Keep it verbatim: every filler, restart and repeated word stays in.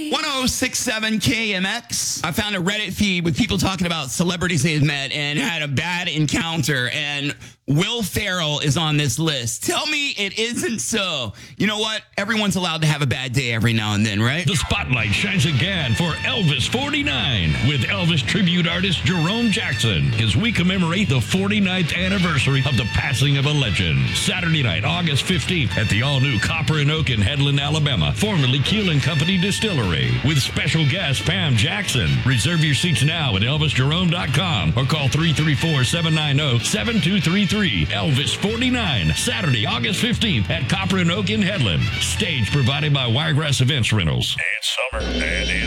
one oh six point seven K M X. I found a Reddit feed with people talking about celebrities they've met and had a bad encounter, and Will Ferrell is on this list. Tell me it isn't so. You know what? Everyone's allowed to have a bad day every now and then, right? The spotlight shines again for Elvis forty-nine with Elvis tribute artist Jerome Jackson as we commemorate the forty-ninth anniversary of the passing of a legend. Saturday night, August fifteenth at the all-new Copper and Oak in Headland, Alabama, formerly Keel and Company Distillery, with special guest Pam Jackson. Reserve your seats now at elvis jerome dot com or call three three four, seven nine zero, seven two three three. Elvis forty-nine, Saturday, August fifteenth at Copper and Oak in Headland. Stage provided by Wiregrass Events Rentals. It's summer, and